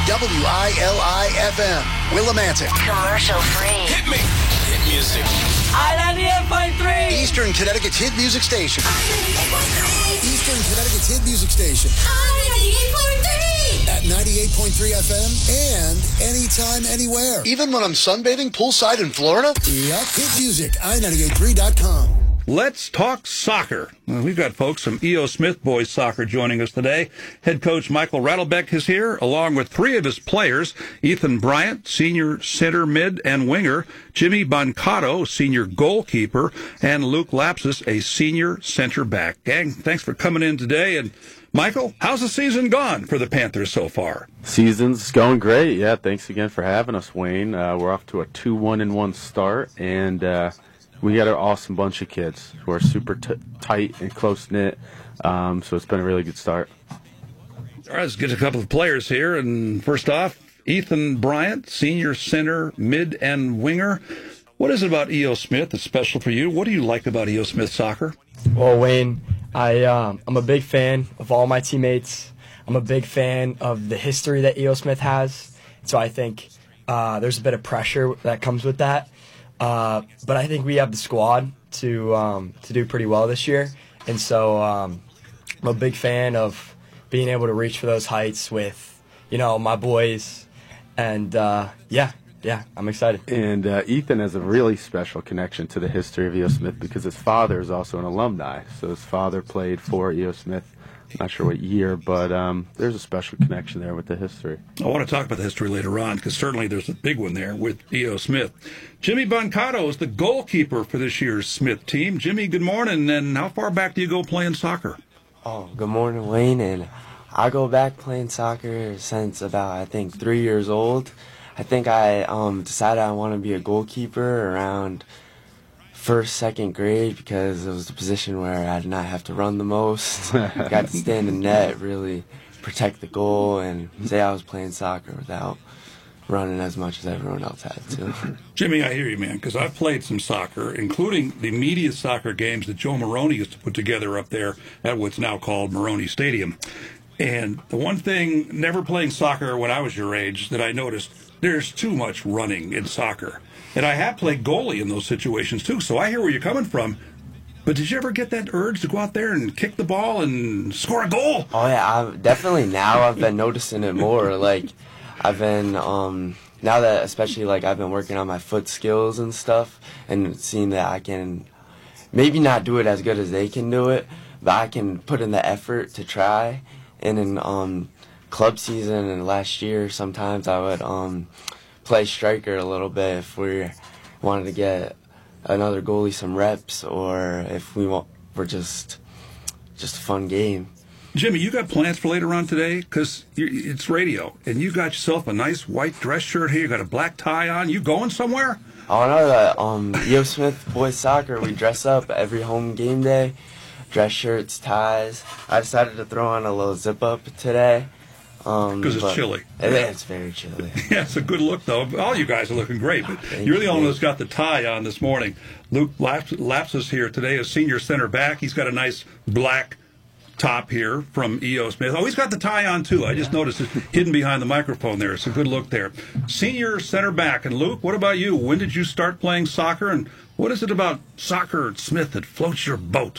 WILI-FM, Willimantic. Commercial free. Hit me. Hit music. I-98.3. Eastern Connecticut's hit music station. I-98.3. Eastern Connecticut's hit music station. I-98.3. At 98.3 FM and anytime, anywhere. Even when I'm sunbathing poolside in Florida? Yep. Hit music, I983.com. Let's talk soccer. We've got folks from E.O. Smith Boys Soccer joining us today. Head coach Michael Rattlebeck is here, along with three of his players, Ethan Bryant, senior center, mid, and winger, Jimmy Boncato, senior goalkeeper, and Luke Lapsus, a senior center back. Gang, thanks for coming in today. And Michael, how's the season gone for the Panthers so far? Season's going great. Yeah, thanks again for having us, Wayne. We're off to a 2-1-1 start, and we got an awesome bunch of kids who are super tight and close-knit, so it's been a really good start. All right, let's get a couple of players here. And first off, Ethan Bryant, senior center, mid, and winger. What is it about E.O. Smith that's special for you? What do you like about E.O. Smith soccer? Well, Wayne, I'm a big fan of all my teammates. I'm a big fan of the history that E.O. Smith has. So I think there's a bit of pressure that comes with that. But I think we have the squad to do pretty well this year. And so I'm a big fan of being able to reach for those heights with, my boys. And, yeah, I'm excited. And Ethan has a really special connection to the history of E.O. Smith because his father is also an alumni. So his father played for E.O. Smith. Not sure what year, but there's a special connection there with the history. I want to talk about the history later on because certainly there's a big one there with E.O. Smith. Jimmy Boncato is the goalkeeper for this year's Smith team. Jimmy, good morning, and how far back do you go playing soccer? Oh, good morning, Wayne, and I go back playing soccer since about, I think, 3 years old. I think I decided I want to be a goalkeeper around first, second grade because it was the position where I did not have to run the most. Got to stand in the net, really protect the goal, and say I was playing soccer without running as much as everyone else had to. Jimmy, I hear you, man, because I've played some soccer, including the media soccer games that Joe Moroni used to put together up there at what's now called Moroni Stadium. And the one thing, never playing soccer when I was your age, that I noticed, there's too much running in soccer. And I have played goalie in those situations, too, so I hear where you're coming from. But did you ever get that urge to go out there and kick the ball and score a goal? Oh, yeah, definitely now I've been noticing it more. Like, I've been, now that especially, like, I've been working on my foot skills and stuff and seeing that I can maybe not do it as good as they can do it, but I can put in the effort to try. And in club season and last year, sometimes I would play striker a little bit if we wanted to get another goalie some reps, or if we want for just a fun game. Jimmy, you got plans for later on today? Because it's radio, and you got yourself a nice white dress shirt here. You got a black tie on. You going somewhere? I know that E.O. Smith Boys Soccer, we dress up every home game day. Dress shirts, ties. I decided to throw on a little zip-up today. Because it's chilly. It's very chilly. Yeah, it's a good look, though. All you guys are looking great, but you're the only one that's got the tie on this morning. Luke Lapsus here today, a senior center back. He's got a nice black top here from E.O. Smith. Oh, he's got the tie on, too. I just noticed it hidden behind the microphone there. It's a good look there. Senior center back. And, Luke, what about you? When did you start playing soccer, and what is it about soccer at Smith that floats your boat?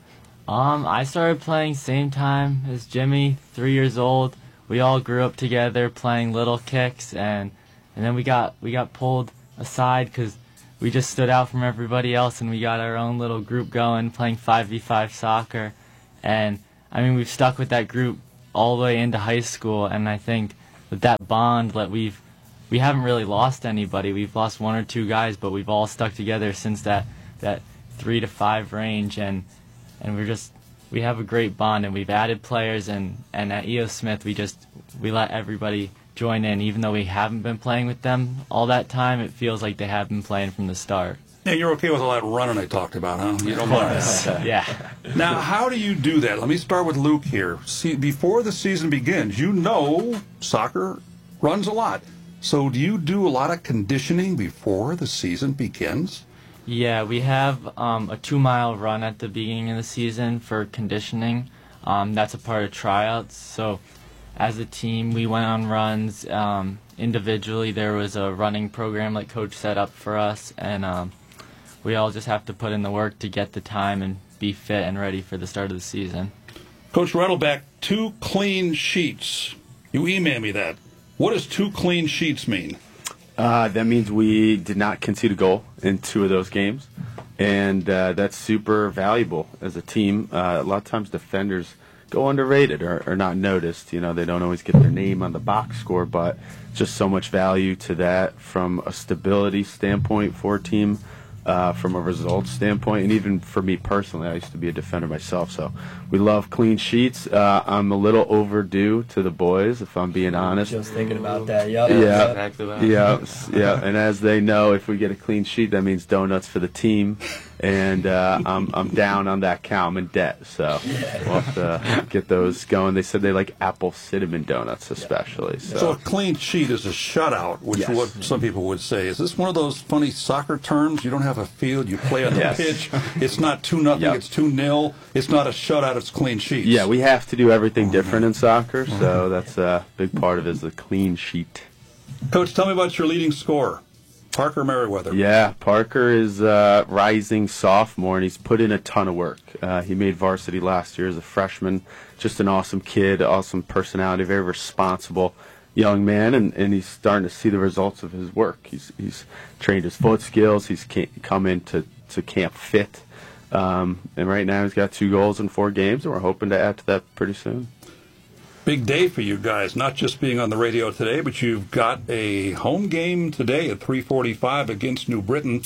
I started playing same time as Jimmy, 3 years old. We all grew up together playing little kicks, and then we got pulled aside because we just stood out from everybody else, and we got our own little group going playing 5v5 soccer. And I mean, we've stuck with that group all the way into high school, and I think that bond that we haven't really lost anybody. We've lost one or two guys, but we've all stuck together since that 3 to 5 range, and we have a great bond, and we've added players, and at E.O. Smith we let everybody join in. Even though we haven't been playing with them all that time, it feels like they have been playing from the start. And you're okay with all that running I talked about, huh? You don't mind. Yeah. Now, how do you do that? Let me start with Luke here. See, before the season begins, soccer runs a lot. So do you do a lot of conditioning before the season begins? Yeah, we have a 2-mile run at the beginning of the season for conditioning. That's a part of tryouts. So as a team, we went on runs. Individually, there was a running program like Coach set up for us, and we all just have to put in the work to get the time and be fit and ready for the start of the season. Coach Rattleback, 2 clean sheets. You emailed me that. What does 2 clean sheets mean? That means we did not concede a goal in 2 of those games, and that's super valuable as a team. A lot of times defenders go underrated or not noticed. They don't always get their name on the box score, but just so much value to that from a stability standpoint for a team, from a results standpoint, and even for me personally, I used to be a defender myself, so we love clean sheets. I'm a little overdue to the boys, if I'm being honest. Just thinking about that. Yep. Yeah, Exactly that. yeah. And as they know, if we get a clean sheet, that means donuts for the team. And I'm down on that count. I'm in debt, so we'll have to get those going. They said they like apple cinnamon donuts, especially. So a clean sheet is a shutout, which is what some people would say. Is this one of those funny soccer terms? You don't have a field, you play on the pitch. It's not 2-0, it's 2-0. It's not a shutout, it's clean sheets. Yeah, we have to do everything different in soccer, so that's a big part of it is the clean sheet. Coach, tell me about your leading scorer, Parker Merriweather. Yeah, Parker is a rising sophomore, and he's put in a ton of work. He made varsity last year as a freshman. Just an awesome kid, awesome personality, very responsible young man, and he's starting to see the results of his work. He's trained his foot skills. He's come into camp fit. And right now he's got 2 goals in 4 games, and we're hoping to add to that pretty soon. Big day for you guys, not just being on the radio today, but you've got a home game today at 3:45 against New Britain.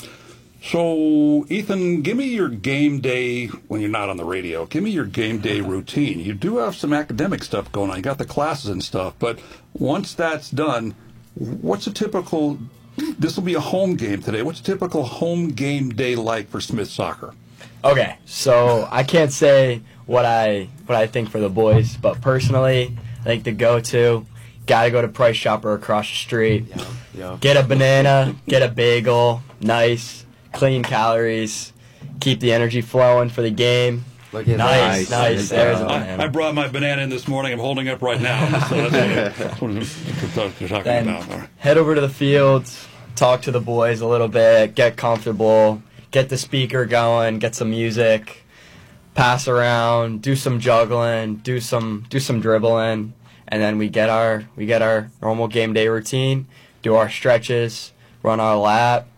So, Ethan, give me your game day, when you're not on the radio, give me your game day routine. You do have some academic stuff going on. You got the classes and stuff, but once that's done, what's a typical, this will be a home game today, what's a typical home game day like for Smith soccer? Okay, so I can't say what I think for the boys, but personally, I think the go-to, gotta go to Price Chopper across the street, get a banana, get a bagel, nice, clean calories, keep the energy flowing for the game. Look at Nice. that. There's a banana. I brought my banana in this morning. I'm holding up right now. So that's what you're talking Then about. All right. head over to the fields, talk to the boys a little bit, get comfortable, get the speaker going, get some music, pass around, do some juggling, do some dribbling, and then we get our normal game day routine, do our stretches, run our lap,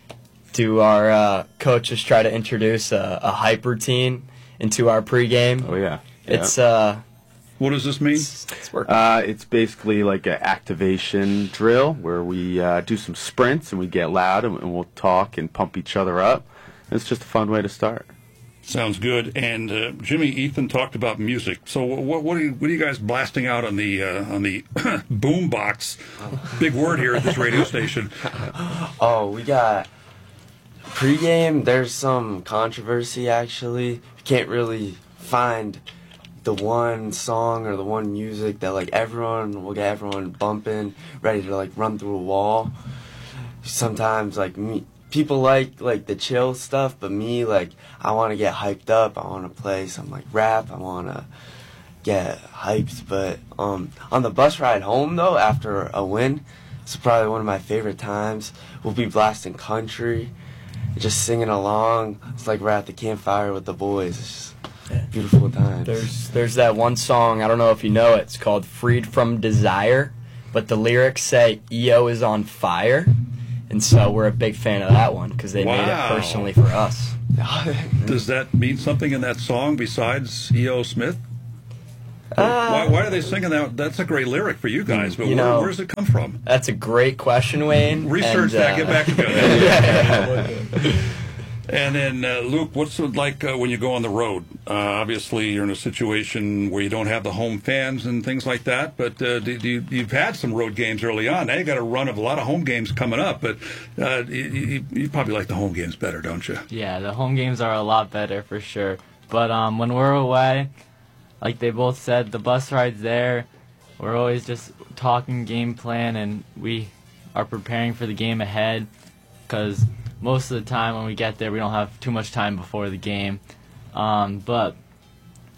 do our coaches try to introduce a hype routine into our pregame. Oh, yeah. It's What does this mean? it's working. It's basically like an activation drill where we do some sprints and we get loud and we'll talk and pump each other up. It's just a fun way to start. Sounds good. And Jimmy, Ethan talked about music. So what are you guys blasting out on the boom box? Big word here at this radio station. Oh, we got pregame. There's some controversy actually. You can't really find the one song or the one music that like everyone will get everyone bumping, ready to like run through a wall. Sometimes like people like the chill stuff, but me, like, I want to get hyped up. I want to play some like rap. I want to get hyped. But on the bus ride home though, after a win, it's probably one of my favorite times. We'll be blasting country, just singing along. It's like we're at the campfire with the boys. It's just beautiful times. There's that one song, I don't know if you know it, it's called Freed from Desire, but the lyrics say EO is on fire, and so we're a big fan of that one because they made it personally for us. Does that mean something in that song besides E.O. Smith? Why are they singing that? That's a great lyric for you guys, but where does it come from? That's a great question, Wayne. Research that, get back to me. And then, Luke, what's it like when you go on the road? Obviously, you're in a situation where you don't have the home fans and things like that, but you've had some road games early on. Now you got a run of a lot of home games coming up, but you probably like the home games better, don't you? Yeah, the home games are a lot better for sure. But when we're away, like they both said, the bus ride's there. We're always just talking game plan, and we are preparing for the game ahead because most of the time when we get there, we don't have too much time before the game. But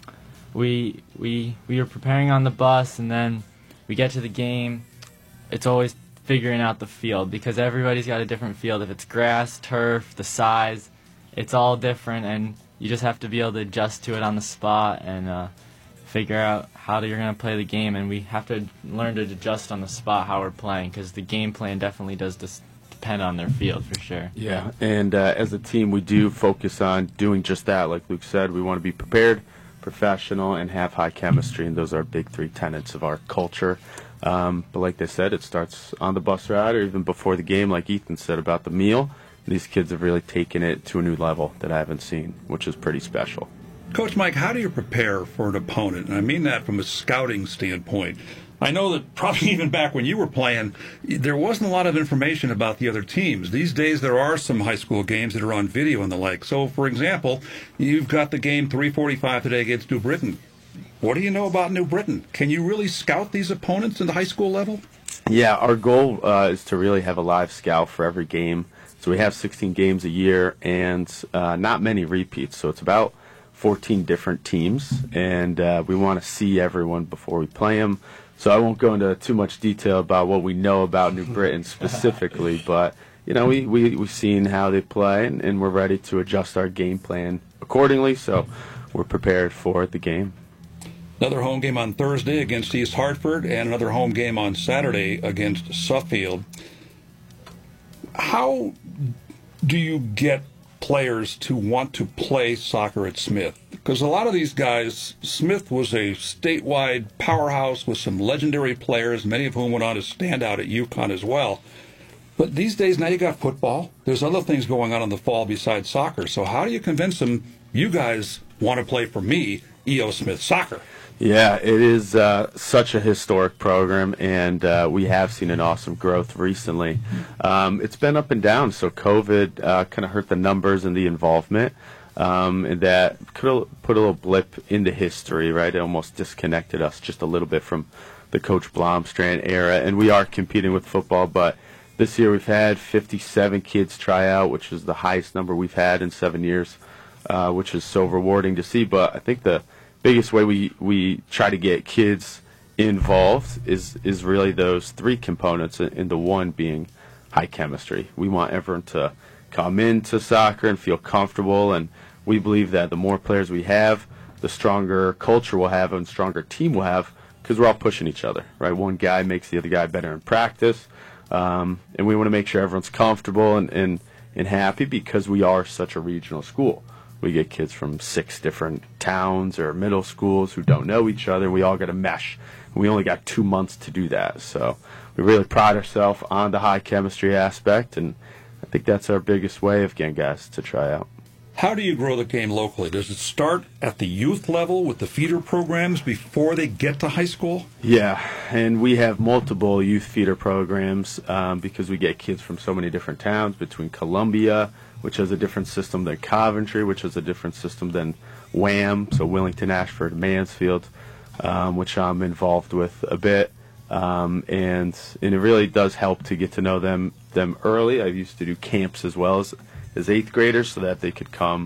we were preparing on the bus, and then we get to the game. It's always figuring out the field because everybody's got a different field. If it's grass, turf, the size, it's all different, and you just have to be able to adjust to it on the spot and figure out how you're going to play the game. And we have to learn to adjust on the spot how we're playing because the game plan definitely does depend on their field for sure. Yeah, and as a team, we do focus on doing just that. Like Luke said, we want to be prepared, professional, and have high chemistry, and those are big three tenets of our culture. But like they said, it starts on the bus ride or even before the game, like Ethan said about the meal. These kids have really taken it to a new level that I haven't seen, which is pretty special. Coach Mike, how do you prepare for an opponent? And I mean that from a scouting standpoint. I know that probably even back when you were playing, there wasn't a lot of information about the other teams. These days there are some high school games that are on video and the like. So, for example, you've got the game 3:45 today against New Britain. What do you know about New Britain? Can you really scout these opponents in the high school level? Yeah, our goal is to really have a live scout for every game. So we have 16 games a year and not many repeats. So it's about 14 different teams, and we want to see everyone before we play them. So I won't go into too much detail about what we know about New Britain specifically, but you know we've seen how they play, and we're ready to adjust our game plan accordingly. So we're prepared for the game. Another home game on Thursday against East Hartford, and another home game on Saturday against Suffield. How do you get players to want to play soccer at Smith? Because a lot of these guys, Smith was a statewide powerhouse with some legendary players, many of whom went on to stand out at UConn as well. But these days, now you got football. There's other things going on in the fall besides soccer. So how do you convince them, you guys want to play for me, E.O. Smith soccer? Yeah, it is such a historic program, and we have seen an awesome growth recently. It's been up and down, so COVID kind of hurt the numbers and the involvement, and that could put a little blip into history, right? It almost disconnected us just a little bit from the Coach Blomstrand era, and we are competing with football, but this year we've had 57 kids try out, which is the highest number we've had in 7 years, which is so rewarding to see. But I think the biggest way we try to get kids involved is really those three components, and the one being high chemistry. We want everyone to come into soccer and feel comfortable, and we believe that the more players we have, the stronger culture we'll have and stronger team we'll have, because we're all pushing each other, right? One guy makes the other guy better in practice, and we want to make sure everyone's comfortable and happy because we are such a regional school. We get kids from 6 different towns or middle schools who don't know each other. We all got to mesh. We only got 2 months to do that. So we really pride ourselves on the high chemistry aspect, and I think that's our biggest way of getting guys to try out. How do you grow the game locally? Does it start at the youth level with the feeder programs before they get to high school? Yeah, and we have multiple youth feeder programs because we get kids from so many different towns, between Columbia, which has a different system than Coventry, which has a different system than Wham, so Willington, Ashford, Mansfield, which I'm involved with a bit. And it really does help to get to know them early. I used to do camps as well as 8th graders so that they could come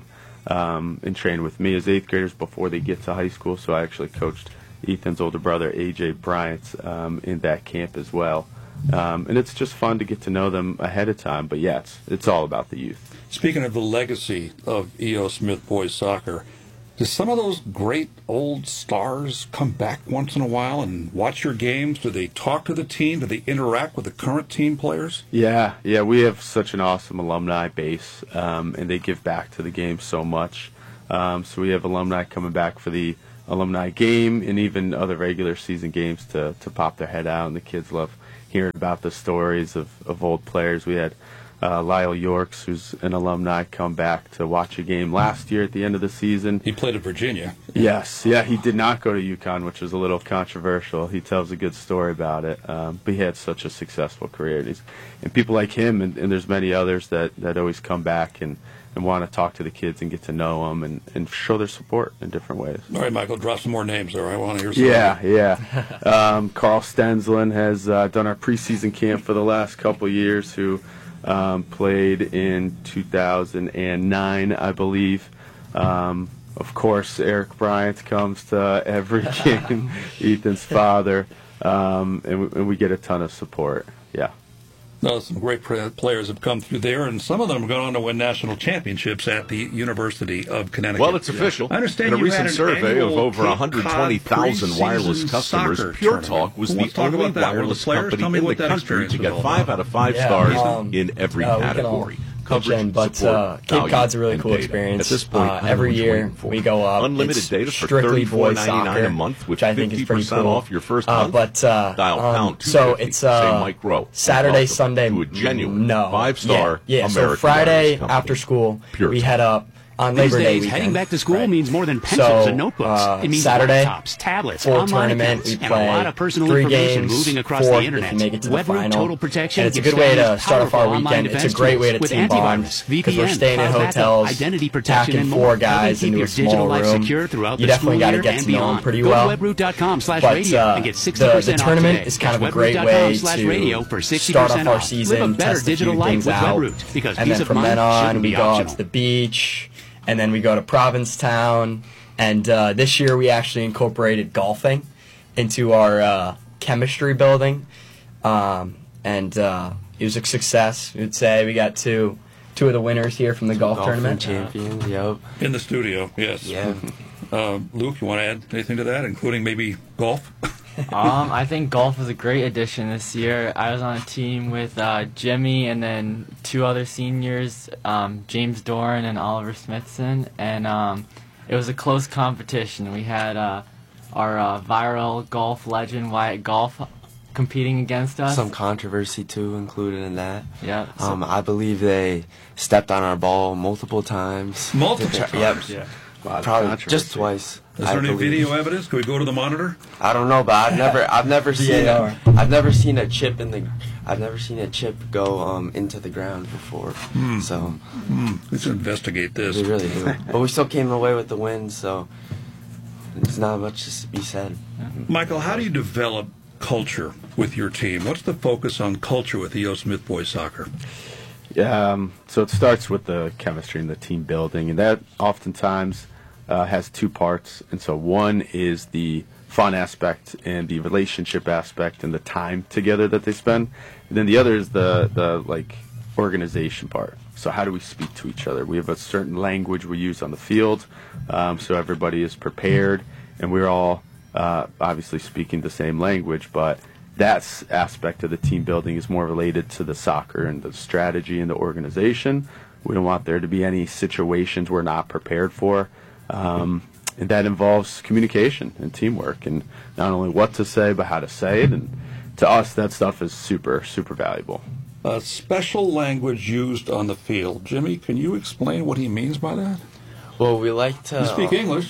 and train with me as 8th graders before they get to high school. So I actually coached Ethan's older brother, A.J. Bryant, in that camp as well. And it's just fun to get to know them ahead of time. But yeah, it's all about the youth. Speaking of the legacy of E.O. Smith boys soccer, do some of those great old stars come back once in a while and watch your games? Do they talk to the team? Do they interact with the current team players? Yeah, we have such an awesome alumni base, and they give back to the game so much. So we have alumni coming back for the alumni game and even other regular season games to pop their head out, and the kids love hearing about the stories of old players. We had Lyle Yorks, who's an alumni, come back to watch a game last year at the end of the season. He played at Virginia. Yes, yeah, he did not go to UConn, which was a little controversial. He tells a good story about it, but he had such a successful career. And people like him, and there's many others that always come back and want to talk to the kids and get to know them and show their support in different ways. All right, Michael, drop some more names there. I want to hear some. Yeah. Carl Stenslin has done our preseason camp for the last couple years, who played in 2009, I believe. Of course, Eric Bryant comes to every game, Ethan's father, and we get a ton of support. Yeah. No, some great players have come through there, and some of them have gone on to win national championships at the University of Connecticut. Well, it's official. I understand in a you recent had an survey of annual over Cape 120,000 Cod wireless preseason customers, soccer Pure tournament. Talk was Well, the let's talk only about that. Were the wireless players? company Tell me in the what that country experience to was get all 5 about. out of 5 Yeah, stars in every we can all category. pitch in, but support, Cape value, Cod's a really and cool data. experience. At this point, I know every what you're year waiting for. we go up. Unlimited it's data for strictly boys $34.99 soccer, a month with which I think is pretty 50% cool. off your first month. Dial pound so 250, it's say Mike Rowe. Saturday, Welcome Sunday. to a genuine no, 5-star yeah. So American Friday wireless company. after school, Pure we Talk. head up. On These Labor Day days, weekend, heading back to school right? means more than pencils So, and notebooks. It means Saturday, laptops, tablets, full online tournament. accounts, We and a play lot of personal 3 information games, moving across 4th the internet. if you make it to the WebRoot final. Total Protection And it's a gives good way to families start off our powerful online weekend. It's a defense great way to tools with team bond antivirus, because we're VPN, staying in cloud backup, hotels, identity protection, packing and 4 more. guys Keep into your a small digital life room. secure throughout You the definitely school got to year get and to know them beyond. pretty Go well. to webroo.com/radio But and get 60% the off tournament today. is kind of a That's great way webroo.com/radio to for 60% start off our off. season, Live a better test a few digital life things with out, WebRoot, because and peace then of from mind then on shouldn't we be go out optional. to the beach, and then we go to Provincetown, and this year we actually incorporated golfing into our chemistry building, and it was a success. We'd say we got two of the winners here from the golf tournament. Champions, yep. In the studio, yes. Yeah. Luke, you want to add anything to that, including maybe golf? I think golf was a great addition this year. I was on a team with Jimmy and then 2 other seniors, James Doran and Oliver Smithson, and it was a close competition. We had our viral golf legend Wyatt Golf competing against us. Some controversy too included in that. Yeah. I believe they stepped on our ball multiple times. Multiple times? Yep. A lot of Probably controversy. just twice. Is there any believe. video evidence? Can we go to the monitor? I don't know, but I've never seen VAR. I've never seen a chip go into the ground before. So Let's investigate this. we really do. But we still came away with the win, so there's not much to be said. Michael, how do you develop culture with your team? What's the focus on culture with EO Smith Boys Soccer? So it starts with the chemistry and the team building, and that oftentimes has 2 parts. And so one is the fun aspect and the relationship aspect and the time together that they spend. And then the other is the like organization part. So how do we speak to each other? We have a certain language we use on the field, so everybody is prepared, and we're all obviously speaking the same language, but that aspect of the team building is more related to the soccer and the strategy and the organization. We don't want there to be any situations we're not prepared for. And that involves communication and teamwork, and not only what to say, but how to say it. And to us, that stuff is super, super valuable. A special language used on the field. Jimmy, can you explain what he means by that? Well, we like to You speak English.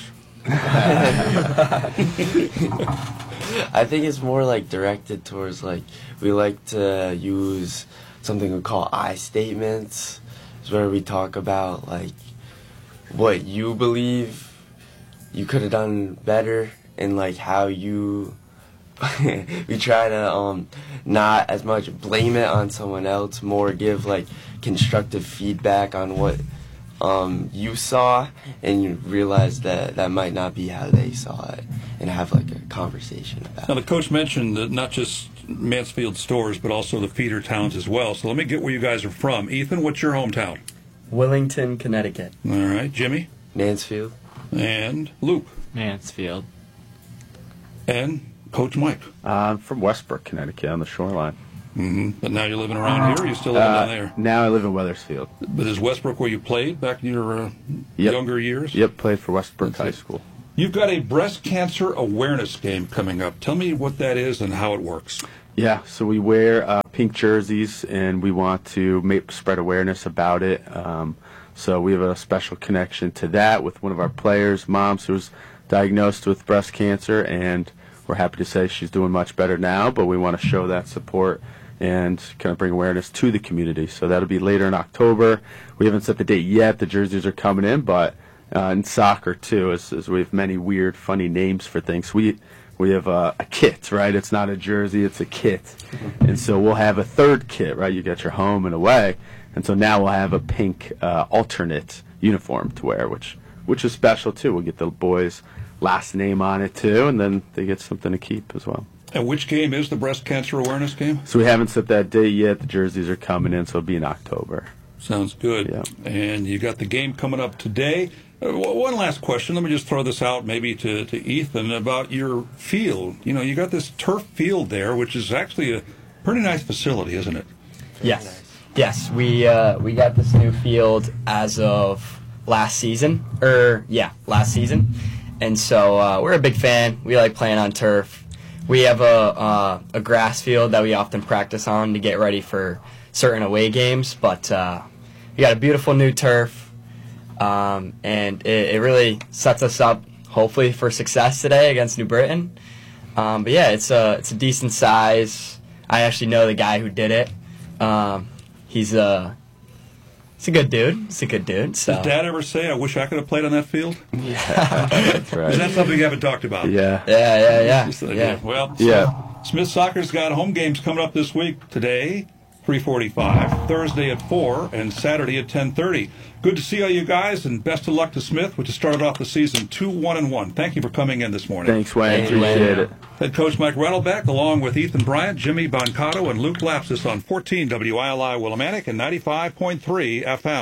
I think it's more like directed towards like we like to use something we call I statements. It's where we talk about like what you believe you could have done better and like how you we try to not as much blame it on someone else, more give like constructive feedback on what you saw, and you realize that that might not be how they saw it, and have like a conversation about Now, it. the coach mentioned that not just Mansfield stores, but also the feeder towns as well. So let me get where you guys are from. Ethan, what's your hometown? Willington, Connecticut. All right, Jimmy Mansfield. and Luke Mansfield. and Coach Mike. I'm from Westbrook, Connecticut, on the shoreline. But now you're living around here, or you still living down there? Now I live in Weathersfield. But is Westbrook where you played back in your Yep. younger years? Yep, played for Westbrook That's High it. School. You've got a breast cancer awareness game coming up. Tell me what that is and how it works. Yeah, so we wear pink jerseys, and we want to spread awareness about it. So we have a special connection to that with one of our players' moms who was diagnosed with breast cancer, and we're happy to say she's doing much better now, but we want to show that support and kind of bring awareness to the community. So that'll be later in October. We haven't set the date yet. The jerseys are coming in, but in soccer, too, as we have many weird, funny names for things. We have a kit, right? It's not a jersey, it's a kit. And so we'll have a third kit, right? You got your home and away. And so now we'll have a pink alternate uniform to wear, which which is special too. We'll get the boys' last name on it too, and then they get something to keep as well. And which game is the breast cancer awareness game? So we haven't set that date yet. The jerseys are coming in, so it'll be in October. Sounds good. Yeah. And you got the game coming up today. One last question. Let me just throw this out maybe to Ethan about your field. You know, you got this turf field there, which is actually a pretty nice facility, isn't it? Yes. Yes, we got this new field as of last season. Last season. And so we're a big fan. We like playing on turf. We have a grass field that we often practice on to get ready for certain away games, but we got a beautiful new turf. And it really sets us up, hopefully, for success today against New Britain. But yeah, it's a decent size. I actually know the guy who did it. He's a good dude. So. Did Dad ever say, "I wish I could have played on that field"? Yeah, that's right. Is that something you haven't talked about? Yeah. Yeah. Well, Yeah. Smith Soccer's got home games coming up this week. Today, 3:45, Thursday at 4, and Saturday at 10:30. Good to see all you guys, and best of luck to Smith, which has started off the season 2-1-1. Thank you for coming in this morning. Thanks, Wayne. Thank you, Appreciate Wayne. it. Head coach Mike Rettelbeck, along with Ethan Bryant, Jimmy Boncato, and Luke Lapsus on 14 WILI Willimantic and 95.3 FM.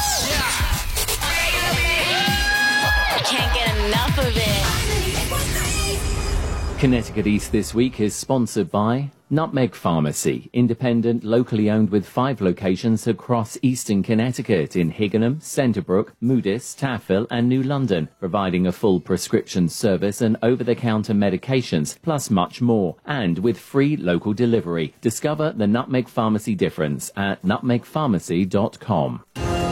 I can't get enough of it. Connecticut East this week is sponsored by Nutmeg Pharmacy, independent, locally owned with 5 locations across eastern Connecticut in Higganum, Centerbrook, Moodis, Taffil and New London, providing a full prescription service and over-the-counter medications, plus much more, and with free local delivery. Discover the Nutmeg Pharmacy difference at nutmegpharmacy.com.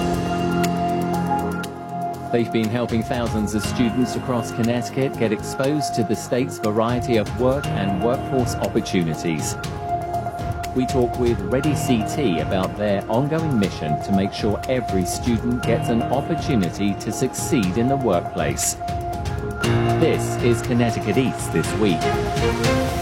They've been helping thousands of students across Connecticut get exposed to the state's variety of work and workforce opportunities. We talk with Ready CT about their ongoing mission to make sure every student gets an opportunity to succeed in the workplace. This is Connecticut East This Week.